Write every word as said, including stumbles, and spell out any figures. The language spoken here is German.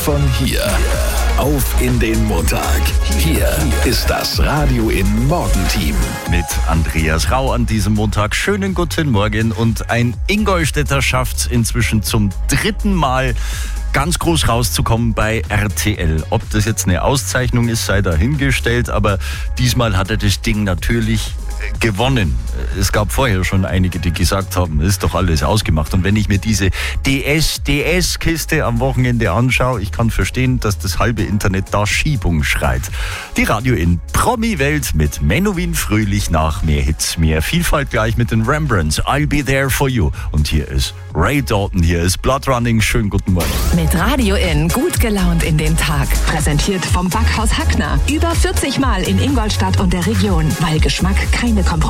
von hier. Auf in den Montag. Hier ist das Radio in Morgenteam. Mit Andreas Rau an diesem Montag. Schönen guten Morgen. Und ein Ingolstädter schafft inzwischen zum dritten Mal ganz groß rauszukommen bei R T L. Ob das jetzt eine Auszeichnung ist, sei dahingestellt. Aber diesmal hat er das Ding natürlich gewonnen. Es gab vorher schon einige, die gesagt haben, ist doch alles ausgemacht. Und wenn ich mir diese D S D S-Kiste am Wochenende anschaue, ich kann verstehen, dass das halbe Internet da Schiebung schreit. Die Radio in Promi-Welt mit Menowin Fröhlich nach mehr Hits, mehr Vielfalt gleich mit den Rembrandts. I'll be there for you. Und hier ist Ray Dalton, hier ist Bloodrunning. Schönen guten Morgen. Mit Radio in gut gelaunt in den Tag. Präsentiert vom Backhaus Hackner. Über vierzig Mal in Ingolstadt und der Region, weil Geschmack keine Kompromisse